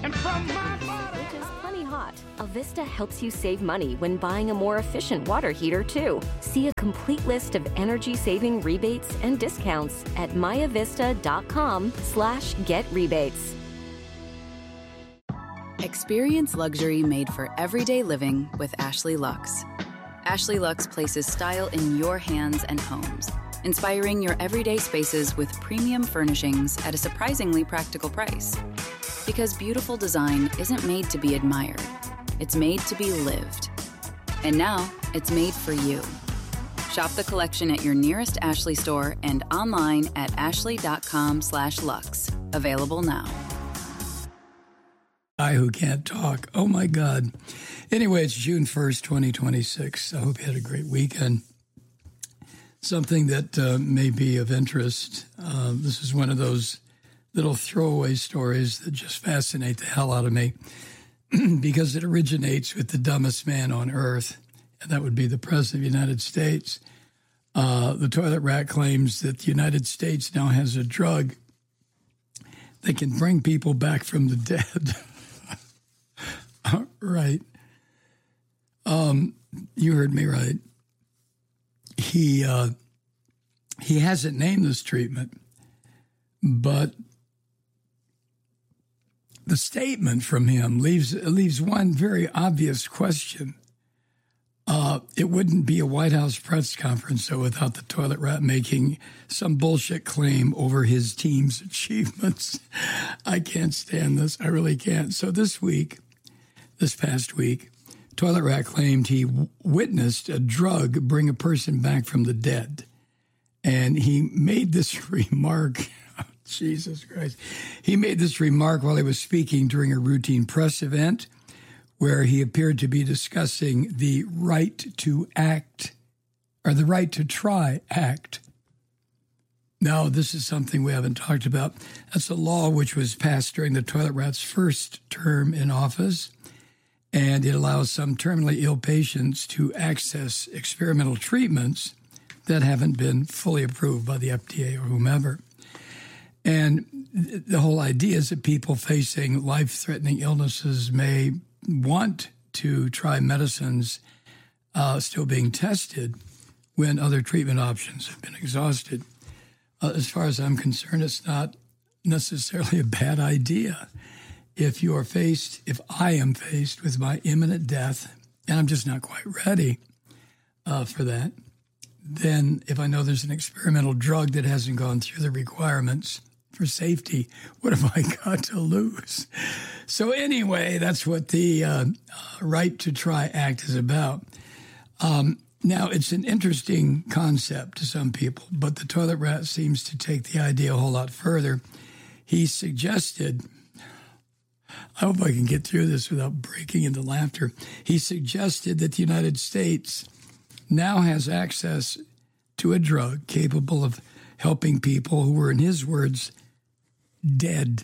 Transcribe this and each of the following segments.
and from my body. Which is plenty hot. Avista helps you save money when buying a more efficient water heater, too. See a complete list of energy-saving rebates and discounts at myavista.com/getrebates. Experience luxury made for everyday living with Ashley Luxe. Ashley Luxe places style in your hands and homes, inspiring your everyday spaces with premium furnishings at a surprisingly practical price. Because beautiful design isn't made to be admired, it's made to be lived. And now, it's made for you. Shop the collection at your nearest Ashley store and online at ashley.com/luxe. Available now. I who can't talk. Oh, my God. Anyway, it's June 1st, 2026. I hope you had a great weekend. Something that may be of interest. This is one of those little throwaway stories that just fascinate the hell out of me because it originates with the dumbest man on earth, and that would be the President of the United States. The toilet rat claims that the United States now has a drug that can bring people back from the dead. Right. You heard me right. He hasn't named this treatment, but the statement from him leaves one very obvious question. It wouldn't be a White House press conference, though, without the toilet rat making some bullshit claim over his team's achievements. I can't stand this. I really can't. So this past week, toilet rat claimed he witnessed a drug bring a person back from the dead. And he made this remark, Jesus Christ. He made this remark while he was speaking during a routine press event where he appeared to be discussing the right to act, or the right to try act. Now, this is something we haven't talked about. That's a law which was passed during the toilet rat's first term in office, and it allows some terminally ill patients to access experimental treatments that haven't been fully approved by the FDA or whomever. And the whole idea is that people facing life-threatening illnesses may want to try medicines still being tested when other treatment options have been exhausted. As far as I'm concerned, it's not necessarily a bad idea. If I am faced with my imminent death, and I'm just not quite ready for that, then if I know there's an experimental drug that hasn't gone through the requirements for safety, what have I got to lose? So anyway, that's what the Right to Try Act is about. Now, it's an interesting concept to some people, but the toilet rat seems to take the idea a whole lot further. He suggested, I hope I can get through this without breaking into laughter. He suggested that the United States now has access to a drug capable of helping people who were, in his words, dead.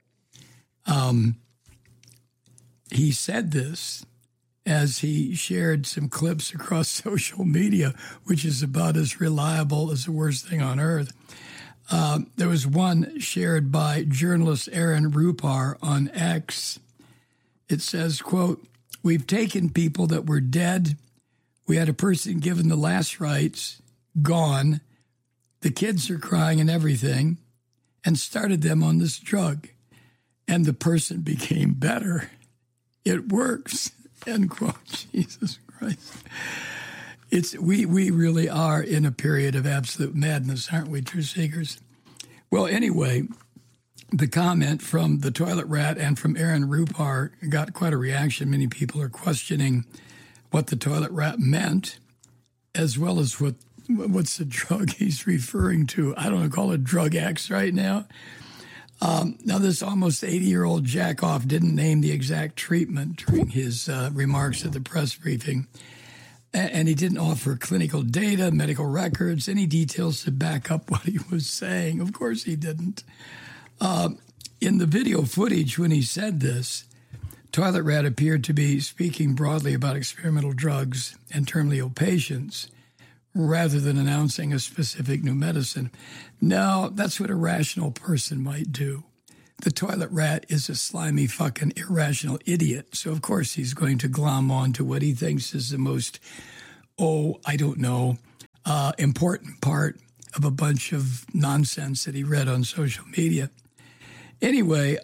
He said this as he shared some clips across social media, which is about as reliable as the worst thing on earth. There was one shared by journalist Aaron Rupar on X. It says, quote, "We've taken people that were dead. We had a person given the last rites, gone. The kids are crying and everything, and started them on this drug. And the person became better. It works." End quote. Jesus Christ. We really are in a period of absolute madness, aren't we, Truth Seekers? Well, anyway, the comment from the toilet rat and from Aaron Rupar got quite a reaction. Many people are questioning what the toilet rat meant, as well as what's the drug he's referring to. I don't want to call it drug X right now. Now, this almost 80-year-old jackoff didn't name the exact treatment during his remarks at the press briefing, and he didn't offer clinical data, medical records, any details to back up what he was saying. Of course he didn't. In the video footage when he said this, Toilet Rat appeared to be speaking broadly about experimental drugs and terminally ill patients, rather than announcing a specific new medicine. Now, that's what a rational person might do. the toilet rat is a slimy fucking irrational idiot. So, of course, he's going to glom on to what he thinks is the most, important part of a bunch of nonsense that he read on social media. Anyway,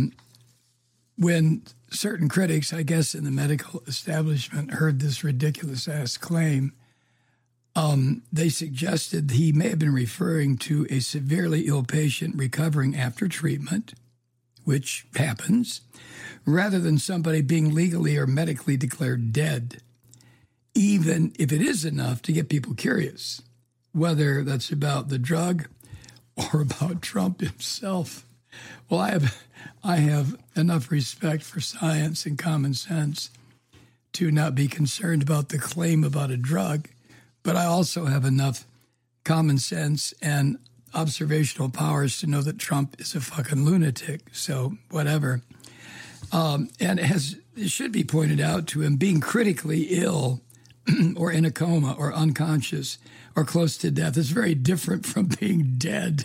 when certain critics, I guess, in the medical establishment heard this ridiculous-ass claim, they suggested he may have been referring to a severely ill patient recovering after treatment, which happens, rather than somebody being legally or medically declared dead, even if it is enough to get people curious, whether that's about the drug or about Trump himself. Well, I have enough respect for science and common sense to not be concerned about the claim about a drug, but I also have enough common sense and observational powers to know that Trump is a fucking lunatic. So whatever. And it should be pointed out to him, being critically ill or in a coma or unconscious or close to death is very different from being dead.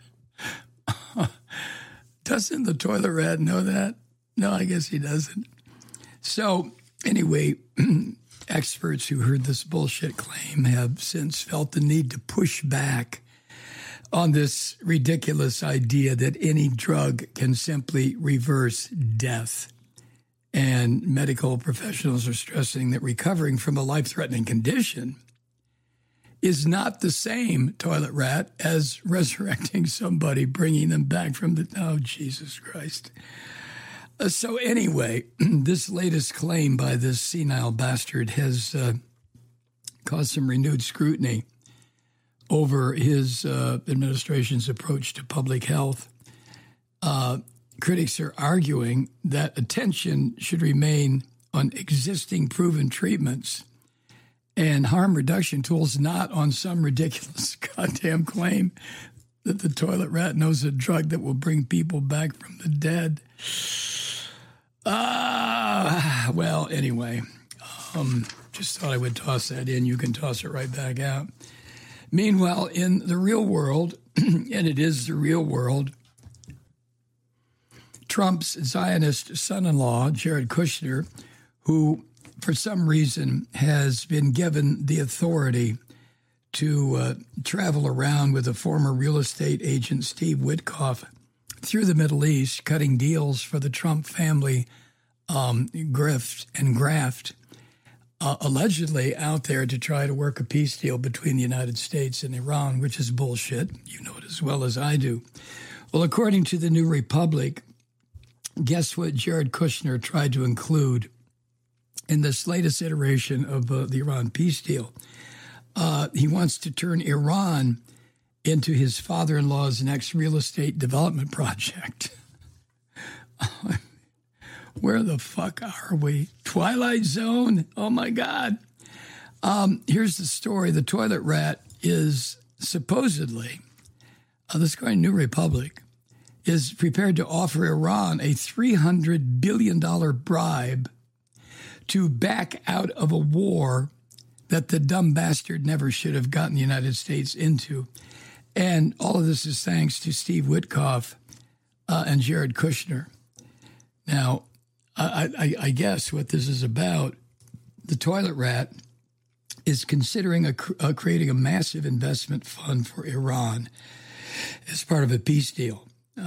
Doesn't the toilet rat know that? No, I guess he doesn't. So anyway, experts who heard this bullshit claim have since felt the need to push back on this ridiculous idea that any drug can simply reverse death. And medical professionals are stressing that recovering from a life-threatening condition is not the same, toilet rat, as resurrecting somebody, bringing them back from the... Oh, Jesus Christ. So anyway, this latest claim by this senile bastard has caused some renewed scrutiny over his administration's approach to public health. Critics are arguing that attention should remain on existing proven treatments and harm reduction tools, not on some ridiculous goddamn claim that the toilet rat knows a drug that will bring people back from the dead. Well, anyway, just thought I would toss that in. You can toss it right back out. Meanwhile, in the real world, and it is the real world, Trump's Zionist son-in-law, Jared Kushner, who for some reason has been given the authority to travel around with a former real estate agent, Steve Witkoff, through the Middle East, cutting deals for the Trump family grift and graft, allegedly out there to try to work a peace deal between the United States and Iran, which is bullshit. You know it as well as I do. Well, according to the New Republic, guess what Jared Kushner tried to include in this latest iteration of the Iran peace deal? He wants to turn Iran into his father-in-law's next real estate development project. Where the fuck are we? Twilight Zone? Oh, my God. Here's the story. The toilet rat is supposedly, this guy in New Republic, is prepared to offer Iran a $300 billion bribe to back out of a war that the dumb bastard never should have gotten the United States into. And all of this is thanks to Steve Witkoff and Jared Kushner. Now, I guess what this is about, the toilet rat is considering creating a massive investment fund for Iran as part of a peace deal.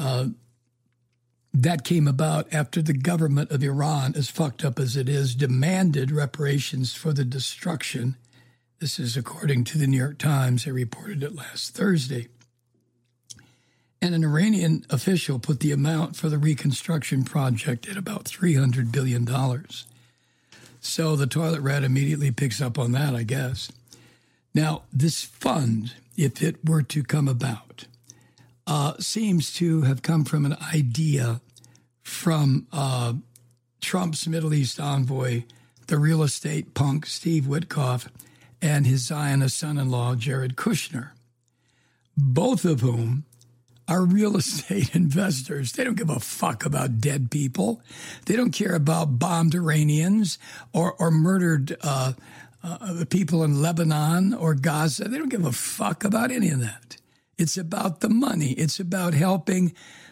That came about after the government of Iran, as fucked up as it is, demanded reparations for the destruction. This is according to the New York Times. They reported it last Thursday. And an Iranian official put the amount for the reconstruction project at about $300 billion. So the toilet rat immediately picks up on that, I guess. Now, this fund, if it were to come about, seems to have come from an idea from Trump's Middle East envoy, the real estate punk Steve Witkoff, and his Zionist son-in-law, Jared Kushner, both of whom are real estate investors. They don't give a fuck about dead people. They don't care about bombed Iranians or murdered people in Lebanon or Gaza. They don't give a fuck about any of that. It's about the money. It's about helping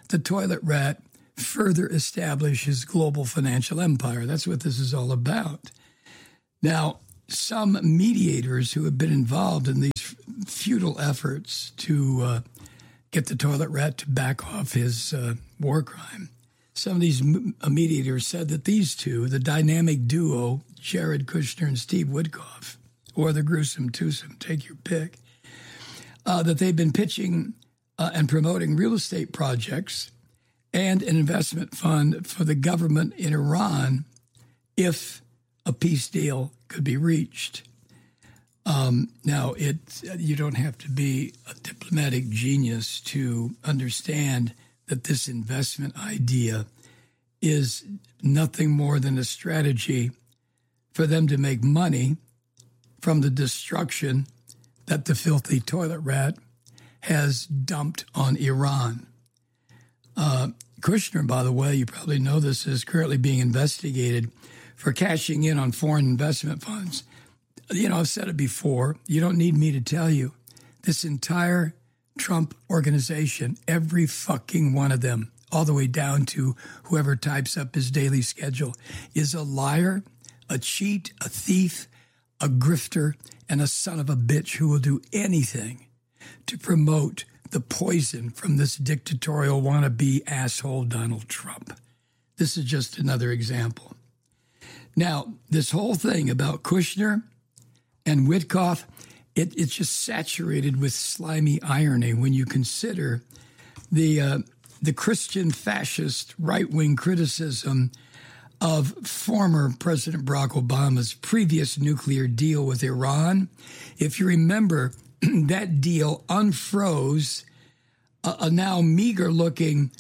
the toilet rat further establish his global financial empire. That's what this is all about. Now, some mediators who have been involved in these futile efforts to get the toilet rat to back off his war crime, some of these mediators said that these two, the dynamic duo, Jared Kushner and Steve Witkoff, or the gruesome twosome, take your pick, that they've been pitching and promoting real estate projects and an investment fund for the government in Iran if a peace deal could be reached. Now, you don't have to be a diplomatic genius to understand that this investment idea is nothing more than a strategy for them to make money from the destruction that the filthy toilet rat has dumped on Iran. Kushner, by the way, you probably know this, is currently being investigated for cashing in on foreign investment funds. I've said it before. You don't need me to tell you. This entire Trump organization, every fucking one of them, all the way down to whoever types up his daily schedule, is a liar, a cheat, a thief, a grifter, and a son of a bitch who will do anything to promote the poison from this dictatorial wannabe asshole Donald Trump. This is just another example. Now, this whole thing about Kushner and Witkoff, it's just saturated with slimy irony when you consider the Christian fascist right-wing criticism of former President Barack Obama's previous nuclear deal with Iran. If you remember, that deal unfroze a now meager-looking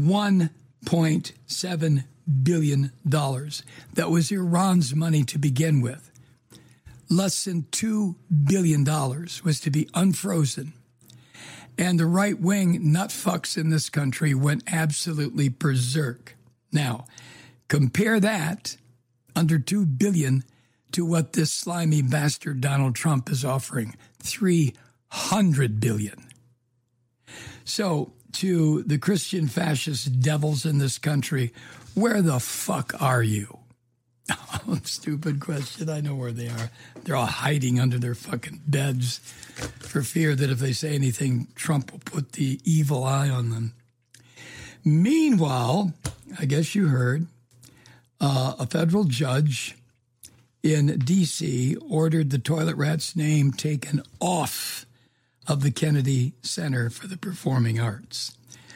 $1.7 billion. That was Iran's money to begin with. Less than $2 billion was to be unfrozen. And the right-wing nutfucks in this country went absolutely berserk. Now, compare that, under $2 billion, to what this slimy bastard Donald Trump is offering, $300 billion. So, to the Christian fascist devils in this country, where the fuck are you? Stupid question. I know where they are. They're all hiding under their fucking beds for fear that if they say anything, Trump will put the evil eye on them. Meanwhile, I guess you heard, a federal judge in D.C. ordered the toilet rat's name taken off of the Kennedy Center for the Performing Arts.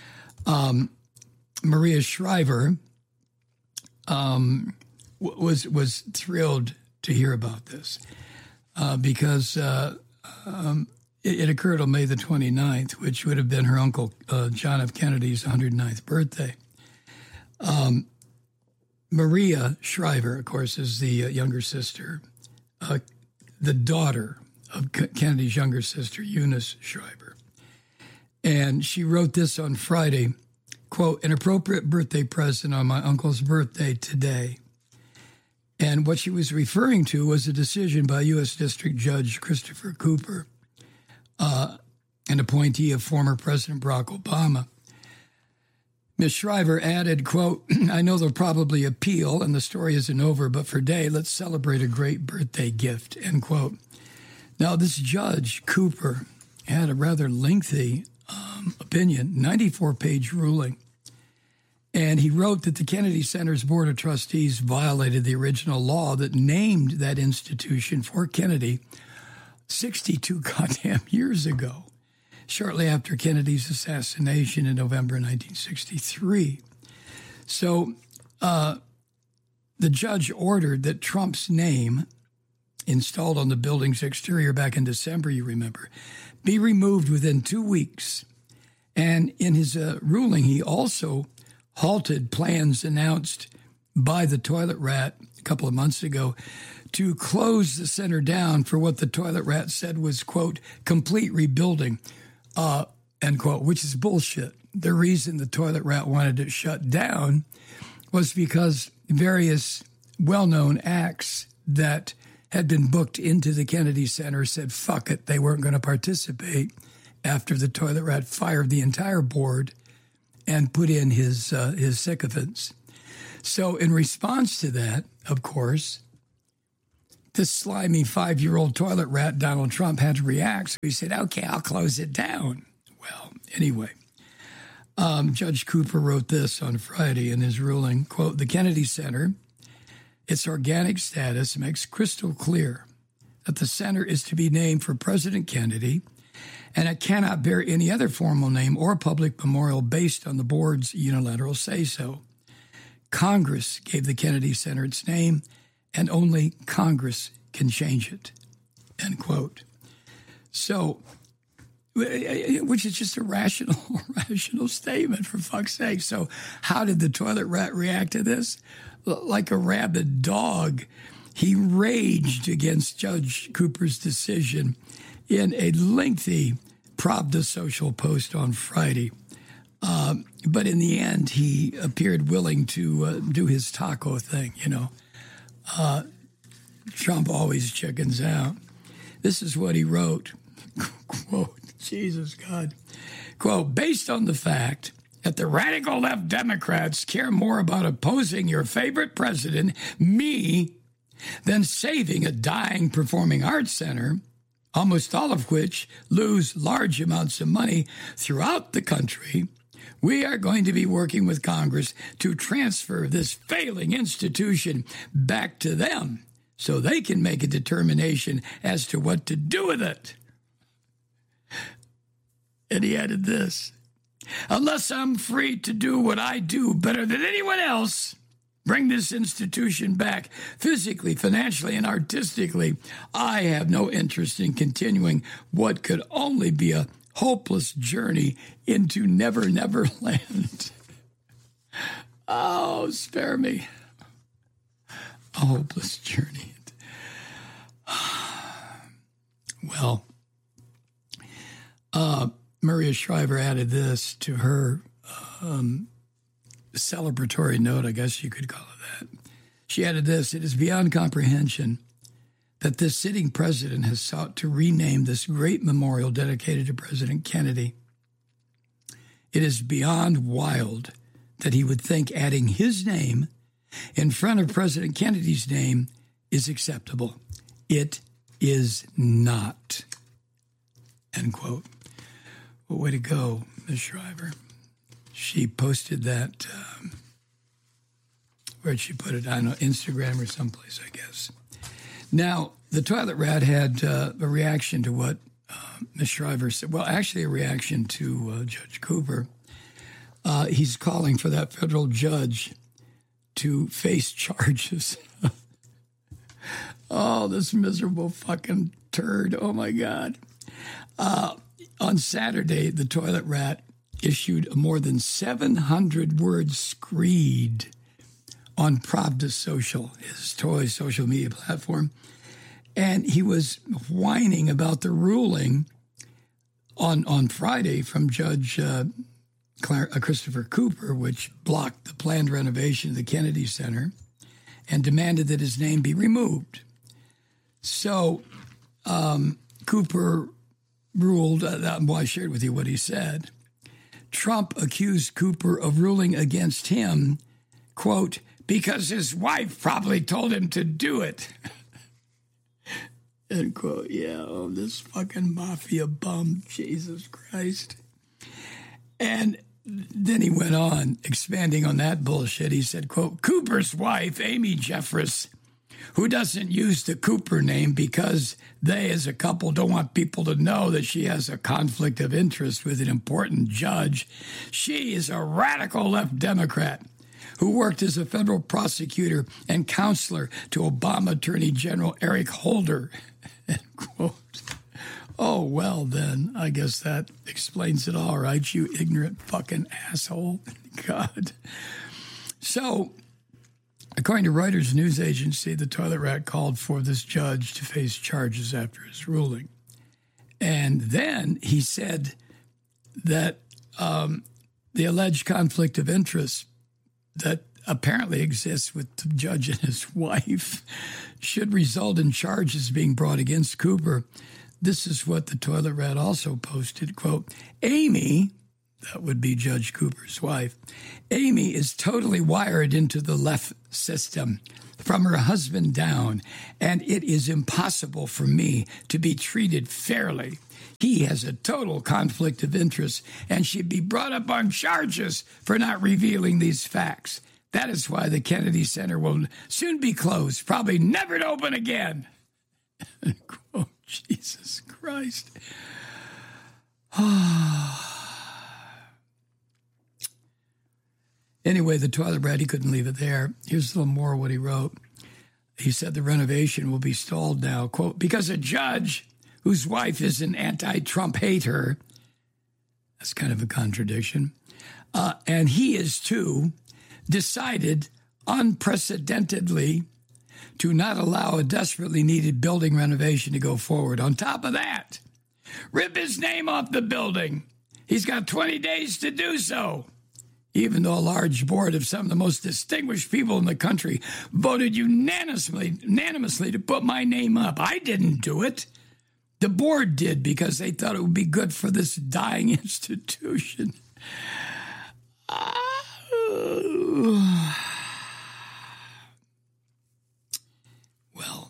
Maria Shriver was thrilled to hear about this because it occurred on May the 29th, which would have been her uncle John F. Kennedy's 109th birthday. Maria Shriver, of course, is the younger sister, the daughter of Kennedy's younger sister, Eunice Shriver. And she wrote this on Friday, quote, "An appropriate birthday present on my uncle's birthday today." And what she was referring to was a decision by U.S. District Judge Christopher Cooper, an appointee of former President Barack Obama. Ms. Shriver added, quote, "I know they'll probably appeal and the story isn't over, but for today, let's celebrate a great birthday gift," end quote. Now, this Judge Cooper had a rather lengthy opinion, 94-page ruling. And he wrote that the Kennedy Center's Board of Trustees violated the original law that named that institution for Kennedy 62 goddamn years ago, shortly after Kennedy's assassination in November 1963. So the judge ordered that Trump's name, installed on the building's exterior back in December, you remember, be removed within 2 weeks. And in his ruling, he also halted plans announced by the toilet rat a couple of months ago to close the center down for what the toilet rat said was, quote, complete rebuilding, end quote, which is bullshit. The reason the toilet rat wanted it shut down was because various well-known acts that had been booked into the Kennedy Center said, fuck it, they weren't going to participate after the toilet rat fired the entire board and put in his sycophants. So in response to that, of course, this slimy 5-year-old toilet rat, Donald Trump, had to react. So he said, okay, I'll close it down. Well, anyway, Judge Cooper wrote this on Friday in his ruling, quote, the Kennedy Center, its organic status makes crystal clear that the center is to be named for President Kennedy, and it cannot bear any other formal name or public memorial based on the board's unilateral say-so. Congress gave the Kennedy Center its name, and only Congress can change it, end quote. So, which is just a rational statement, for fuck's sake. So how did the toilet rat react to this? Like a rabid dog, he raged against Judge Cooper's decision in a lengthy Pravda social post on Friday. But in the end, he appeared willing to do his taco thing, you know. Trump always chickens out. This is what he wrote. Quote, Jesus God. Quote, based on the fact that the radical left Democrats care more about opposing your favorite president, me, than saving a dying performing arts center, almost all of which lose large amounts of money throughout the country, we are going to be working with Congress to transfer this failing institution back to them so they can make a determination as to what to do with it. And he added this, unless I'm free to do what I do better than anyone else, bring this institution back physically, financially, and artistically, I have no interest in continuing what could only be a hopeless journey into Never Never Land. Oh, spare me. A hopeless journey. Well, Maria Shriver added this to her celebratory note, I guess you could call it that. She added this, it is beyond comprehension that this sitting president has sought to rename this great memorial dedicated to President Kennedy. It is beyond wild that he would think adding his name in front of President Kennedy's name is acceptable. It is not. End quote. Well, way to go, Ms. Shriver. She posted that, where'd she put it? I don't know, Instagram or someplace, I guess. Now, the toilet rat had a reaction to what Ms. Shriver said. Well, actually a reaction to Judge Cooper. He's calling for that federal judge to face charges. Oh, this miserable fucking turd. Oh, my God. On Saturday, the toilet rat issued a more than 700-word screed on Pravda Social, his toy social media platform. And he was whining about the ruling on Friday from Judge Christopher Cooper, which blocked the planned renovation of the Kennedy Center and demanded that his name be removed. So Cooper ruled, well, I shared with you what he said. Trump accused Cooper of ruling against him, quote, because his wife probably told him to do it. End quote. Yeah, oh, this fucking mafia bum, Jesus Christ. And then he went on, expanding on that bullshit. He said, quote, Cooper's wife, Amy Jeffress, who doesn't use the Cooper name because they as a couple don't want people to know that she has a conflict of interest with an important judge. She is a radical left Democrat who worked as a federal prosecutor and counselor to Obama Attorney General Eric Holder. End quote. Oh, well, then, I guess that explains it all, right, you ignorant fucking asshole. God. So, according to Reuters news agency, the toilet rat called for this judge to face charges after his ruling. And then he said that the alleged conflict of interest that apparently exists with the judge and his wife should result in charges being brought against Cooper. This is what the toilet rat also posted, quote, Amy, that would be Judge Cooper's wife, Amy is totally wired into the left system from her husband down, and it is impossible for me to be treated fairly. He has a total conflict of interest and should be brought up on charges for not revealing these facts. That is why the Kennedy Center will soon be closed, probably never to open again. Oh, Jesus Christ. Anyway, the toilet rat, he couldn't leave it there. Here's a little more of what he wrote. He said the renovation will be stalled now, quote, because a judge whose wife is an anti-Trump hater, that's kind of a contradiction, and he is too, decided unprecedentedly to not allow a desperately needed building renovation to go forward. On top of that, rip his name off the building. He's got 20 days to do so. Even though a large board of some of the most distinguished people in the country voted unanimously to put my name up. I didn't do it. The board did because they thought it would be good for this dying institution. Well,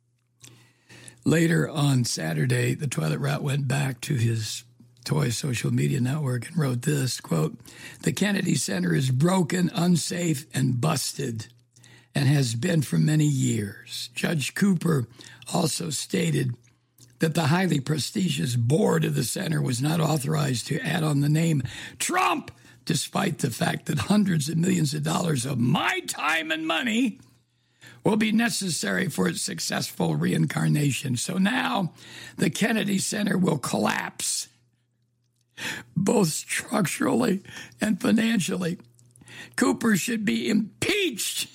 later on Saturday, the toilet rat went back to his toy social media network and wrote this, quote, the Kennedy Center is broken, unsafe, and busted, and has been for many years. Judge Cooper also stated that the highly prestigious board of the center was not authorized to add on the name Trump, despite the fact that hundreds of millions of dollars of my time and money will be necessary for its successful reincarnation. So now the Kennedy Center will collapse, both structurally and financially. Cooper should be impeached.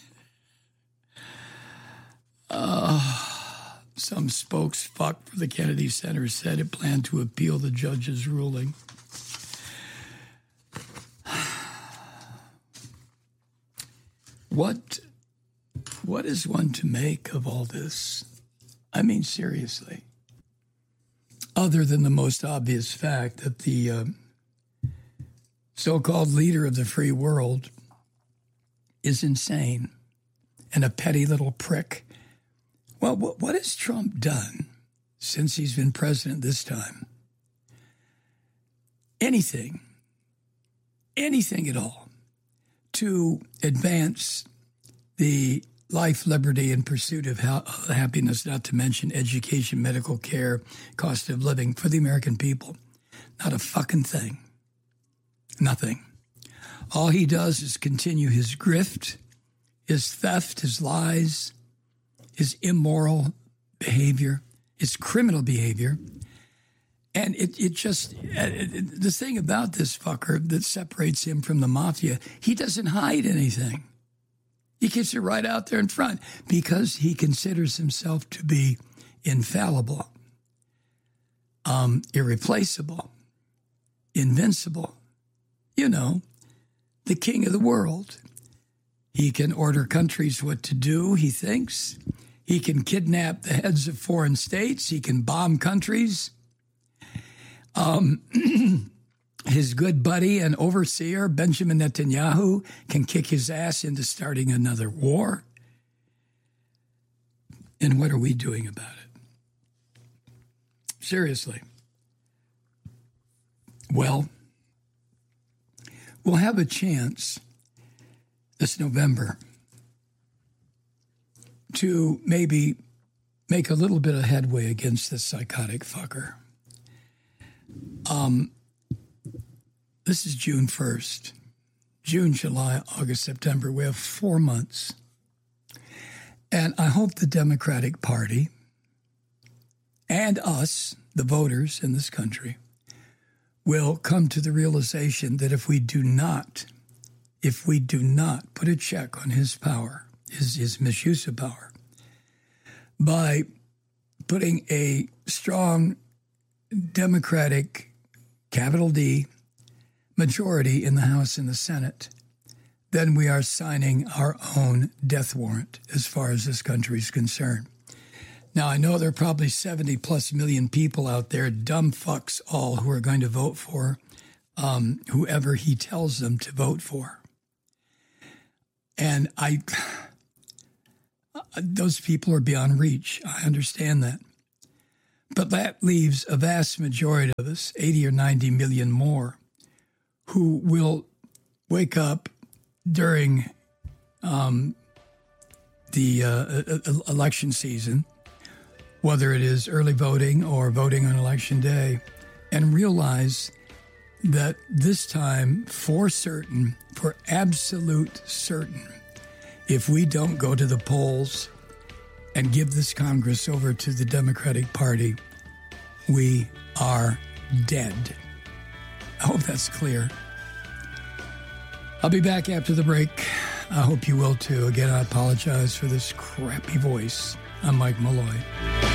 Some spokesfuck for the Kennedy Center said it planned to appeal the judge's ruling. What is one to make of all this? I mean, seriously. Other than the most obvious fact that the so-called leader of the free world is insane and a petty little prick. Well, what has Trump done since he's been president this time? Anything at all to advance the life, liberty, and pursuit of happiness, not to mention education, medical care, cost of living for the American people. Not a fucking thing. Nothing. All he does is continue his grift, his theft, his lies, his immoral behavior, his criminal behavior. And the thing about this fucker that separates him from the mafia, he doesn't hide anything. He keeps it right out there in front because he considers himself to be infallible, irreplaceable, invincible. You know, the king of the world. He can order countries what to do, he thinks. He can kidnap the heads of foreign states. He can bomb countries. His good buddy and overseer, Benjamin Netanyahu, can kick his ass into starting another war. And what are we doing about it? Seriously. Well, we'll have a chance this November to maybe make a little bit of headway against this psychotic fucker. This is June 1st. June, July, August, September. We have 4 months. And I hope the Democratic Party and us, the voters in this country, will come to the realization that if we do not put a check on his power, his misuse of power, by putting a strong Democratic, capital D, majority in the House and the Senate, then we are signing our own death warrant as far as this country is concerned. Now, I know there are probably 70-plus million people out there, dumb fucks all, who are going to vote for whoever he tells them to vote for. And those people are beyond reach. I understand that. But that leaves a vast majority of us, 80 or 90 million more, who will wake up during the election season, whether it is early voting or voting on election day, and realize that this time, for certain, for absolute certain, if we don't go to the polls and give this Congress over to the Democratic Party, we are dead. I hope that's clear. I'll be back after the break. I hope you will too. Again, I apologize for this crappy voice. I'm Mike Malloy.